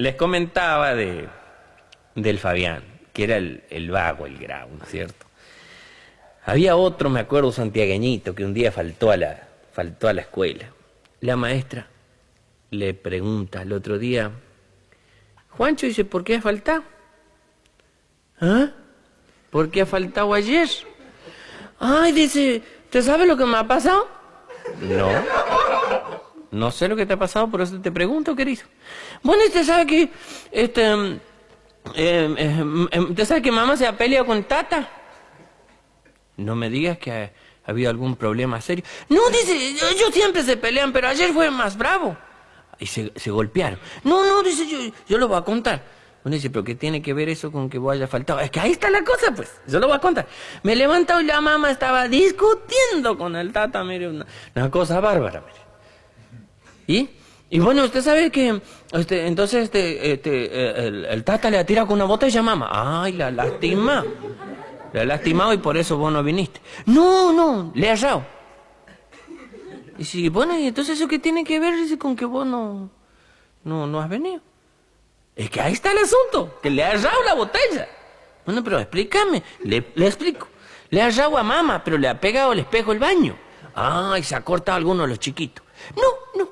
les comentaba del Fabián, que era el vago, el grau, ¿no es cierto? Había otro, me acuerdo, santiagueñito, que un día faltó a la escuela. La maestra le pregunta el otro día, Juancho, dice, ¿por qué has faltado? ¿Ah? ¿Por qué has faltado ayer? Ay, dice, ¿usted sabe lo que me ha pasado? No. No sé lo que te ha pasado, por eso te pregunto, querido. Bueno, usted sabe que, ¿usted sabe que mamá se ha peleado con Tata? No me digas que ha habido algún problema serio. No, dice, ellos siempre se pelean, pero ayer fue más bravo. Y se golpearon. No, dice, yo lo voy a contar. Bueno, dice, ¿pero qué tiene que ver eso con que vos hayas faltado? Es que ahí está la cosa, pues. Yo lo voy a contar. Me he levantado y la mamá estaba discutiendo con el Tata, mire, una cosa bárbara, mire. Y bueno, usted sabe que, entonces, el Tata le ha tirado con una botella a mamá. Ay, la lástima. Le ha lastimado y por eso vos no viniste. No, le ha errado. Y si, bueno, ¿y entonces eso qué tiene que ver, dice, con que vos no has venido? Es que ahí está el asunto, que le ha errado la botella. Bueno, pero explícame, le explico. Le ha errado a mamá, pero le ha pegado el espejo del baño. Ay, se ha cortado alguno de los chiquitos. No.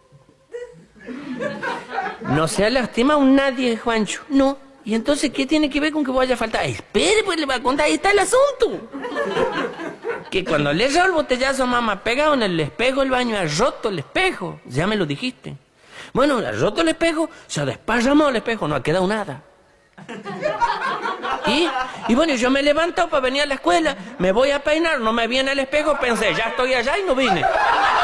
No se ha lastimado nadie, Juancho, no. ¿Y entonces qué tiene que ver con que vos haya faltado? Espere, pues le voy a contar, ahí está el asunto. Que cuando le dio el botellazo a mamá pegado en el espejo del baño, ha roto el espejo. Ya me lo dijiste. Bueno, ha roto el espejo, se ha desparramado el espejo, no ha quedado nada. Y bueno, yo me he levantado para venir a la escuela, me voy a peinar, no me viene el espejo, pensé, ya estoy allá y no vine.